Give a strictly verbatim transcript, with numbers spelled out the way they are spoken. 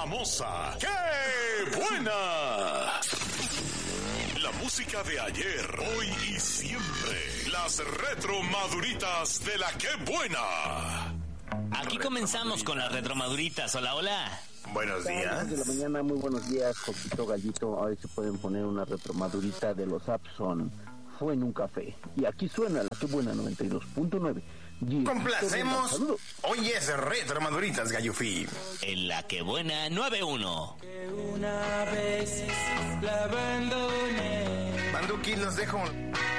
famosa. ¡Qué buena! La música de ayer, hoy y siempre. Las retromaduritas de la Qué Buena. Aquí comenzamos con las retromaduritas. Hola, hola. Buenos días. de la mañana, muy buenos días, Joquito Gallito. A ver si pueden poner una retromadurita de los Abson. Fue en un café. Y aquí suena la Qué Buena noventa y dos punto nueve. Complacemos. Hoy es retromaduritas, Gallufi. En la Qué Buena noventa y uno. Que una vez la abandoné. Manduki, los dejo.